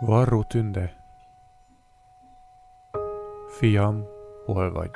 Varró Tünde, fiam, hol vagy?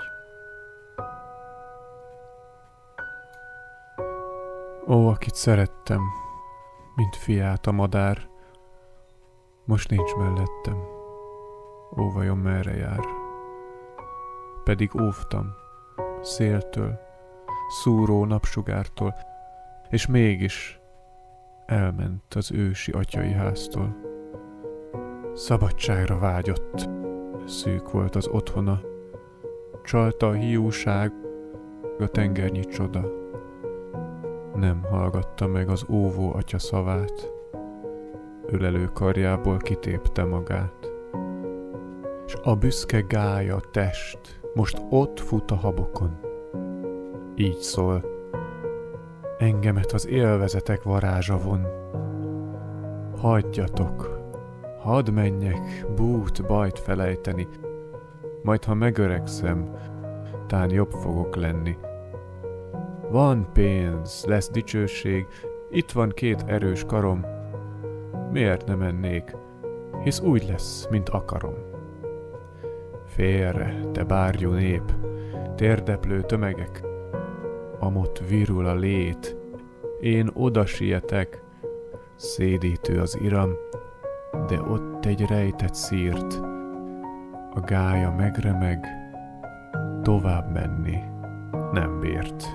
Ó, akit szerettem, mint fiát a madár, most nincs mellettem. Ó, vajon merre jár? Pedig óvtam, széltől, szúró napsugártól, és mégis elment az ősi atyai háztól. Szabadságra vágyott, szűk volt az otthona, csalta a hiúság, a tengernyi csoda. Nem hallgatta meg az óvó atya szavát, ölelő karjából kitépte magát. S a büszke gálya test most ott fut a habokon. Így szól, engemet az élvezetek varázsa von. Hagyjatok, hadd menjek bút bajt felejteni, majd ha megöregszem, tán jobb fogok lenni. Van pénz, lesz dicsőség, itt van 2 erős karom. Miért ne mennék, hisz úgy lesz, mint akarom. Félre, te bárgyú nép, térdeplő tömegek, amott virul a lét, én oda sietek, szédítő az iram, de ott egy rejtett szírt, a gálya megremeg, tovább menni nem bírt.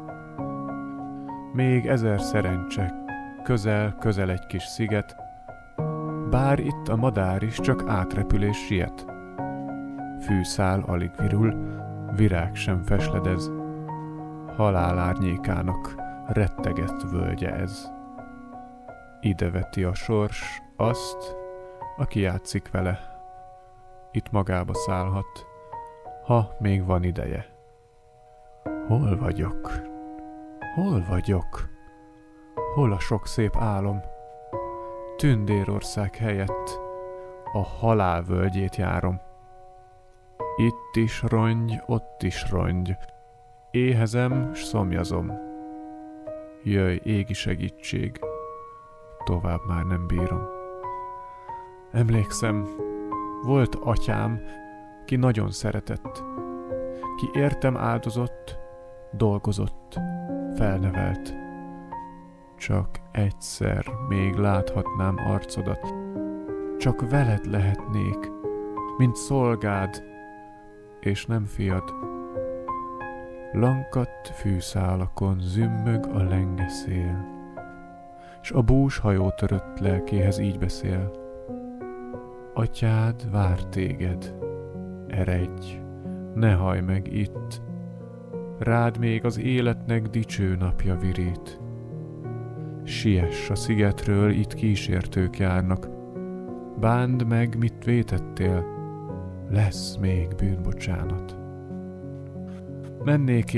Még 1000 szerencse, közel egy kis sziget, bár itt a madár is csak átrepülés siet. Fűszál alig virul, virág sem fesledez, halál árnyékának rettegett völgye ez. Ide veti a sors azt, aki játszik vele, itt magába szállhat, ha még van ideje. Hol vagyok? Hol vagyok? Hol a sok szép álom? Tündérország helyett a halál völgyét járom. Itt is rongy, ott is rongy, éhezem, s szomjazom. Jöjj, égi segítség, tovább már nem bírom. Emlékszem, volt atyám, ki nagyon szeretett, ki értem áldozott, dolgozott, felnevelt. Csak egyszer még láthatnám arcodat, csak veled lehetnék, mint szolgád, és nem fiad. Lankadt fűszálakon zümmög a lenge szél, s a bús hajótörött lelkéhez így beszél. Atyád vár téged, eredj, ne hajj meg itt, rád még az életnek dicső napja virít. Siess a szigetről, itt kísértők járnak, bánd meg, mit vétettél, lesz még bűnbocsánat. Mennék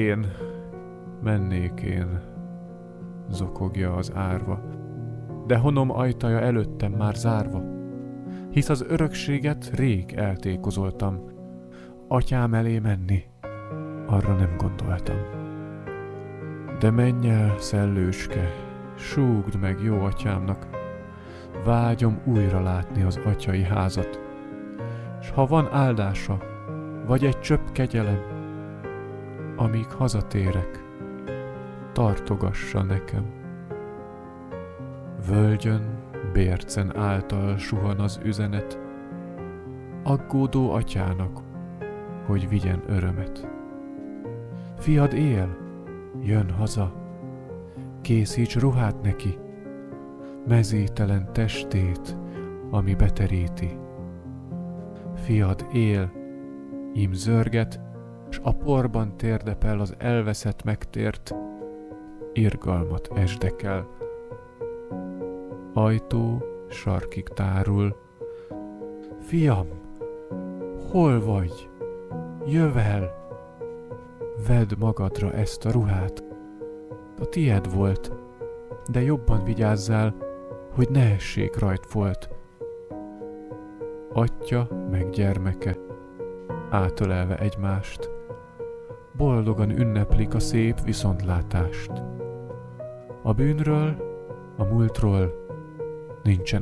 én, zokogja az árva, de honom ajtaja előttem már zárva, hisz az örökséget rég eltékozoltam, atyám elé menni, arra nem gondoltam. De menj el, szellőske, súgd meg jó atyámnak, vágyom újra látni az atyai házat, s ha van áldása, vagy egy csöpp kegyelem, amíg hazatérek, tartogassa nekem. Völgyön, bércen által suhan az üzenet, aggódó atyának, hogy vigyen örömet. Fiad él, jön haza, készíts ruhát neki, mezítelen testét, ami beteríti. Fiad él, ím zörget, s a porban térdepel az elveszett megtért, irgalmat esdekel. Ajtó sarkig tárul. Fiam, hol vagy? Jövel! Vedd magadra ezt a ruhát. A tied volt, de jobban vigyázzál, hogy ne essék rajt folt. Atya meg gyermeke, átölelve egymást, boldogan ünneplik a szép viszontlátást. A bűnről, a múltról nincsen